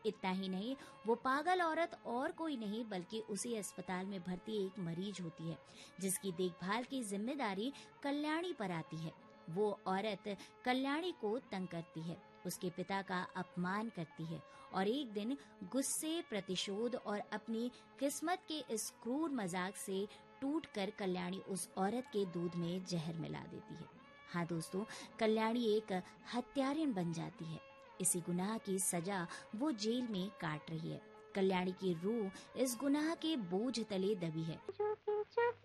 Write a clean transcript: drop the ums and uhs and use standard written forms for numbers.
इतना ही नहीं, वो पागल औरत और कोई नहीं बल्कि उसी अस्पताल में भर्ती एक मरीज होती है, जिसकी देखभाल की जिम्मेदारी कल्याणी पर आती है। वो औरत कल्याणी को तंग करती है, उसके पिता का अपमान करती है और एक दिन गुस्से, प्रतिशोध और अपनी किस्मत के इस क्रूर मजाक से टूटकर कल्याणी उस औरत के दूध में जहर मिला देती है। हाँ दोस्तों, कल्याणी एक हत्यारिन बन जाती है। इसी गुनाह की सजा वो जेल में काट रही है। कल्याणी की रूह इस गुनाह के बोझ तले दबी है।